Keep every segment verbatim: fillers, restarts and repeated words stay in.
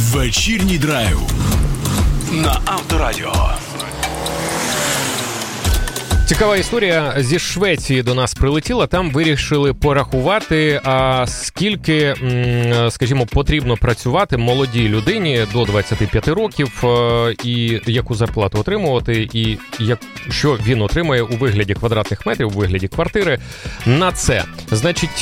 Вечірній драйв на Авторадіо. Цікава історія зі Швеції до нас прилетіла. Там вирішили порахувати, а скільки, скажімо, потрібно працювати молодій людині до двадцяти п'яти років, і яку зарплату отримувати, і як, що він отримує у вигляді квадратних метрів, у вигляді квартири на це. Значить,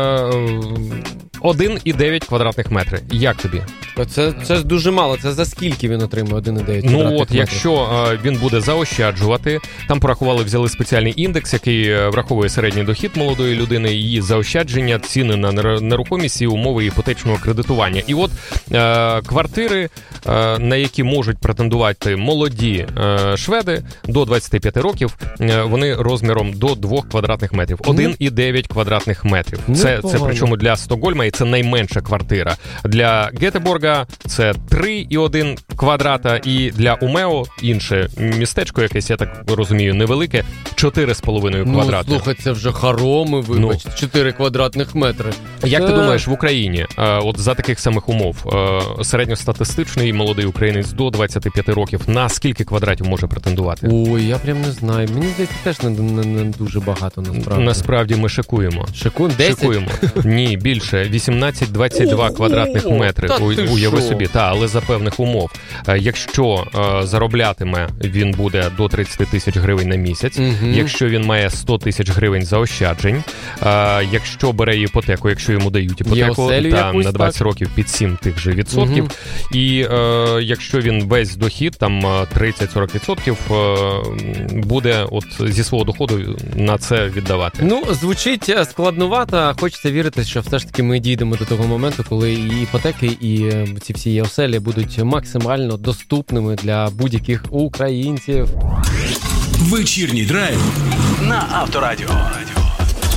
один і дев'ять квадратних метри. Як тобі? Це, це ж дуже мало. Це за скільки він отримує один і дев'ять квадратних метрів? Ну от, якщо він буде заощаджувати, там порахували, взяли спеціальний індекс, який враховує середній дохід молодої людини, її заощадження, ціни на нерухомість і умови іпотечного кредитування. І от е, квартири, е, на які можуть претендувати молоді е, шведи до двадцяти п'яти років, е, вони розміром до двох квадратних метрів. один і дев'ять квадратних метрів. Це, це причому для Стокгольма, і це найменша квартира. Для Гетеборга це три і один квадрата, і для Умео, інше містечко якесь, я так розумію, невелике, чотири з половиною квадрати. Ну, слухай, це вже хороми, вибач, ну, чотири квадратних метри. Як це... ти думаєш, в Україні, от за таких самих умов, середньостатистичний молодий українець до двадцяти п'яти років на скільки квадратів може претендувати? Ой, я прям не знаю. Мені здається, теж не, не, не дуже багато, насправді. Насправді ми шикуємо. Шикуємо? десять? Шикуємо. Ні, більше. вісімнадцять-двадцять два квадратних метри. Уяви собі. Та, але за певних умов. Якщо е, зароблятиме, він буде до тридцять тисяч гривень на місяць. Угу. Якщо він має сто тисяч гривень заощаджень. Е, якщо бере іпотеку, якщо йому дають іпотеку, там на двадцять так? років під сім тих же відсотків. Угу. І е, якщо він весь дохід, там тридцять-сорок відсотків, е, буде от зі свого доходу на це віддавати. Ну, звучить складновато. Хочеться вірити, що все ж таки ми дійдемо до того моменту, коли і іпотеки, і ці всі оселі будуть максимально доступними для будь-яких українців. Вечірній драйв на Авторадіо.